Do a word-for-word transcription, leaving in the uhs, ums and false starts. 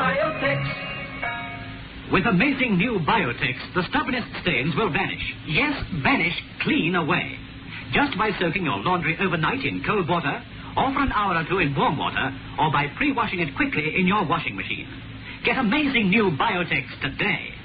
Biotex. With amazing new Biotex, the stubbornest stains will vanish. Yes, vanish clean away. Just by soaking your laundry overnight in cold water, or for an hour or two in warm water, or by pre-washing it quickly in your washing machine. Get amazing new Biotex today.